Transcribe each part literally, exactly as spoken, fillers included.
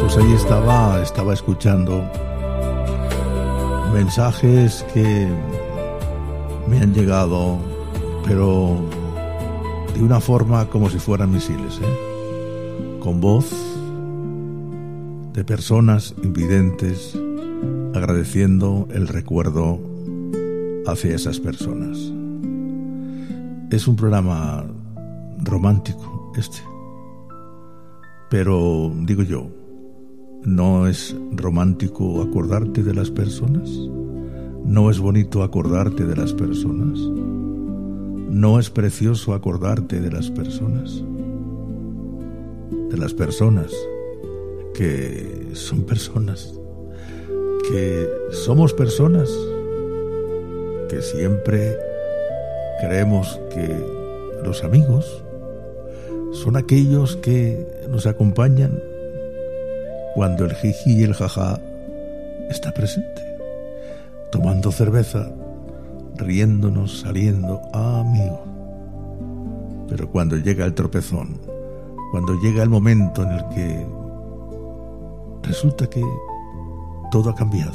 Pues ahí estaba, estaba escuchando mensajes que me han llegado, pero de una forma como si fueran misiles, ¿eh? Con voz de personas invidentes agradeciendo el recuerdo hacia esas personas. Es un programa romántico este, pero digo yo, ¿no es romántico acordarte de las personas? ¿No es bonito acordarte de las personas? ¿No es precioso acordarte de las personas? De las personas que son personas, que somos personas, que siempre creemos que los amigos son aquellos que nos acompañan cuando el jiji y el jaja está presente, tomando cerveza, riéndonos, saliendo, ah, amigo. Pero cuando llega el tropezón, cuando llega el momento en el que resulta que todo ha cambiado,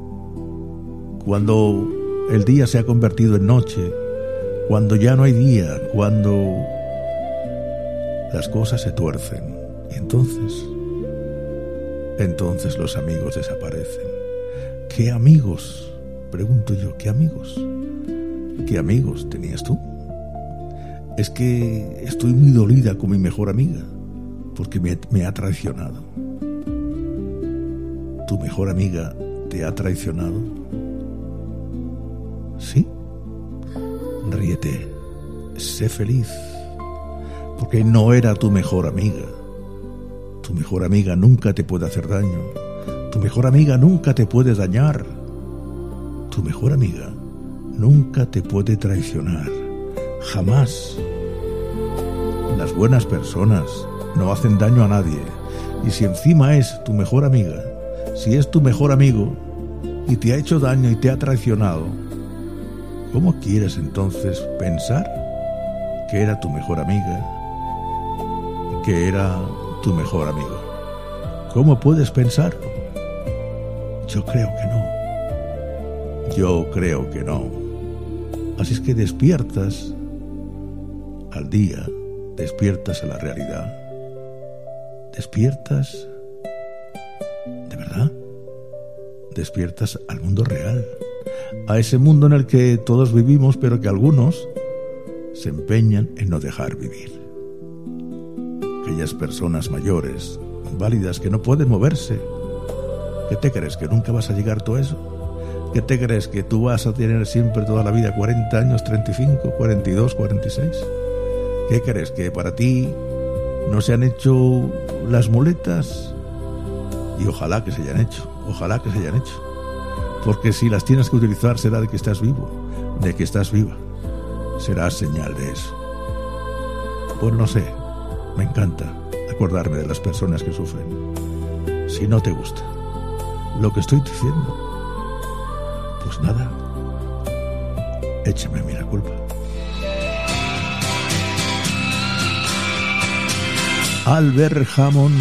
cuando el día se ha convertido en noche, cuando ya no hay día, cuando las cosas se tuercen, y entonces, entonces los amigos desaparecen. ¿Qué amigos? Pregunto yo, ¿qué amigos? ¿Qué amigos tenías tú? Es que estoy muy dolida con mi mejor amiga, porque me, me ha traicionado. ¿Tu mejor amiga te ha traicionado? ¿Sí? Ríete, sé feliz, porque no era tu mejor amiga. Tu mejor amiga nunca te puede hacer daño. Tu mejor amiga nunca te puede dañar. Tu mejor amiga nunca te puede traicionar. Jamás. Las buenas personas no hacen daño a nadie. Y si encima es tu mejor amiga, si es tu mejor amigo y te ha hecho daño y te ha traicionado, ¿cómo quieres entonces pensar que era tu mejor amiga, que era tu mejor amigo? ¿Cómo puedes pensarlo? Yo creo que no. Yo creo que no. Así es que despiertas al día, despiertas a la realidad, despiertas de verdad, despiertas al mundo real, a ese mundo en el que todos vivimos, pero que algunos se empeñan en no dejar vivir. Aquellas personas mayores, válidas, que no pueden moverse. ¿Qué te crees? ¿Que nunca vas a llegar tú a eso? ¿Qué te crees? ¿Que tú vas a tener siempre toda la vida cuarenta años, treinta y cinco, cuarenta y dos, cuarenta y seis? ¿Qué crees? ¿Que para ti no se han hecho las muletas? Y ojalá que se hayan hecho, ojalá que se hayan hecho. Porque si las tienes que utilizar será de que estás vivo, de que estás viva. Será señal de eso. Pues no sé, me encanta acordarme de las personas que sufren. Si no te gusta lo que estoy diciendo, pues nada, échame a mí la culpa. Albert Hammond